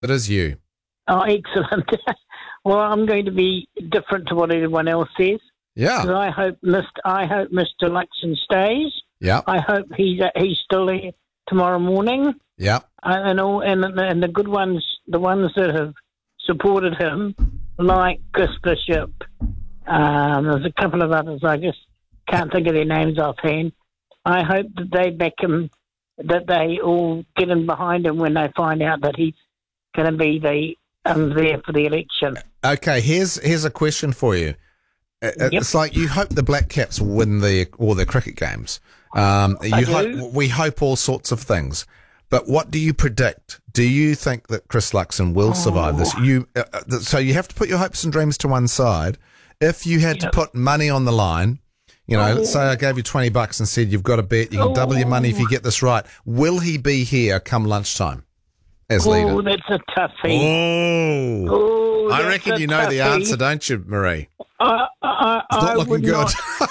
It is you. Oh, excellent. Well, I'm going to be different to what everyone else says. Yeah. 'Cause I hope Mr. Luxon stays. Yeah. I hope he's still here tomorrow morning. Yeah. And the good ones, the ones that have supported him, like Chris Bishop. There's a couple of others. I just can't think of their names offhand. I hope that they back him, that they all get in behind him when they find out that he's going to be there for the election. Okay, here's a question for you. It's like you hope the Black Caps win all their cricket games. We hope all sorts of things. But what do you predict? Do you think that Chris Luxon will survive this? So you have to put your hopes and dreams to one side. If you had to put money on the line, let's say I gave you $20 and said you've got to bet, you can double your money if you get this right. Will he be here come lunchtime as leader? Oh, that's a toughie. I reckon you know the answer, don't you, Marie? It's not looking good.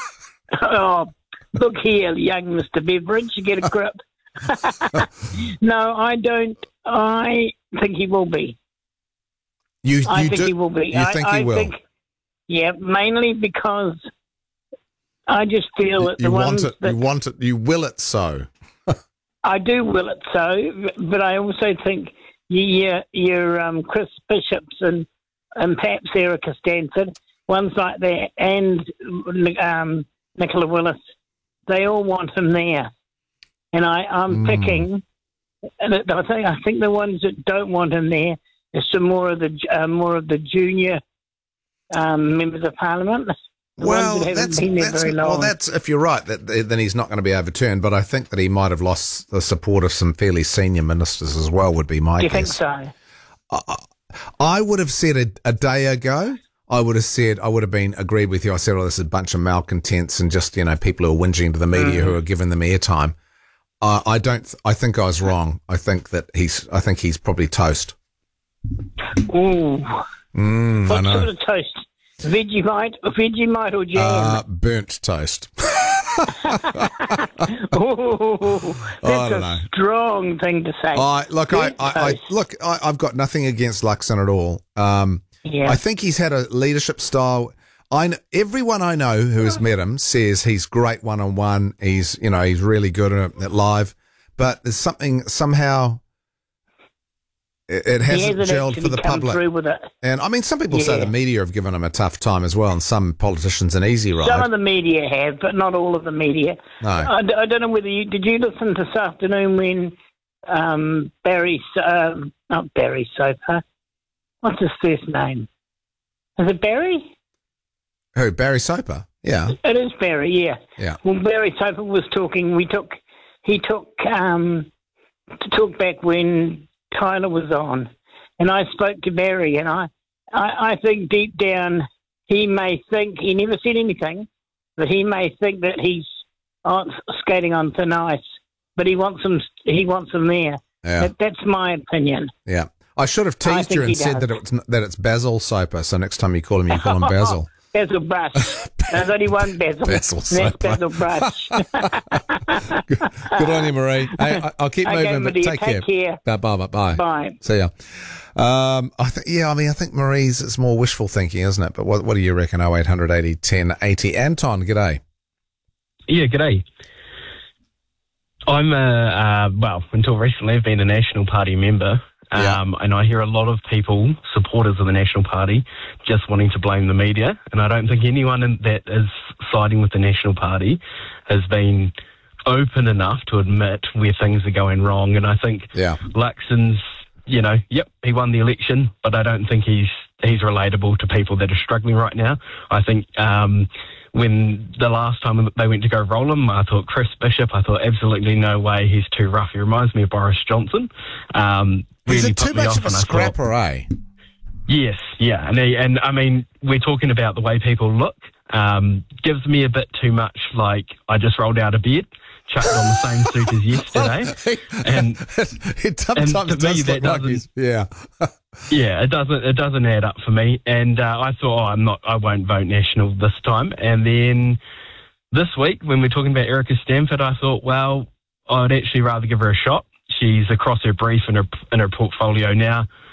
Look here, young Mr. Beveridge, you get a grip. No, I don't. I think he will be. I think he will be. You think he will? Mainly because I just feel that you want it. You will it so. I do will it so, but I also think your Chris Bishops and perhaps Erica Stanford, ones like that, and Nicola Willis, they all want him there. And I'm picking. I think the ones that don't want him there is some more of the junior members of Parliament. That's if you're right, then he's not going to be overturned. But I think that he might have lost the support of some fairly senior ministers as well. Would be my guess. Do you think so? I would have said a day ago. I would have been agreed with you. I said, this is a bunch of malcontents and just people who are whinging to the media who are giving them airtime. I think I was wrong. I think he's probably toast. Ooh. What sort of toast? Vegemite or jam? Burnt toast. That's a strong thing to say. I've got nothing against Luxon at all. I think he's had a leadership style. Everyone I know who has met him says he's great one-on-one. He's really good at live, but there's something somehow it hasn't gelled for the public. And I mean, some people say the media have given him a tough time as well, and some politicians an easy ride. Some of the media have, but not all of the media. No, I don't know whether did you listen this afternoon when not Barry Soper. What's his first name? Is it Barry? Who? Barry Soper? Yeah. It is Barry, yeah. Yeah. Well, Barry Soper was talking. He took to talk back when Tyler was on, and I spoke to Barry, and I think deep down he may think, he never said anything, but he may think that he's skating on thin ice, but he wants them there. Yeah. That's my opinion. Yeah. I should have teased you and said that it's Basil Soper, so next time you call him Basil. Basil Brush. There's only one Basil. That's Basil Brush. Good on you, Marie. Hey, I'll keep moving, but take care. Bye. Bye. See ya. I think Marie's, it's more wishful thinking, isn't it? But what do you reckon? 0800 80 10 80. Anton, g'day. Yeah, g'day. I'm until recently I've been a National Party member. And I hear a lot of people, supporters of the National Party, just wanting to blame the media. And I don't think anyone that is siding with the National Party has been open enough to admit where things are going wrong. And I think Luxon's, he won the election, but I don't think he's relatable to people that are struggling right now. I think when the last time they went to go roll him, I thought Chris Bishop, I thought absolutely no way, he's too rough. He reminds me of Boris Johnson. Is it too much of a scrapper, eh? Yes, yeah. And I mean, we're talking about the way people look. Gives me a bit too much, like I just rolled out of bed, chucked on the same suit as yesterday. And it sometimes does look like he's, yeah, it doesn't add up for me. And I thought, I won't vote National this time. And then this week, when we're talking about Erica Stanford, I thought, well, I'd actually rather give her a shot. She's across her brief in her portfolio now.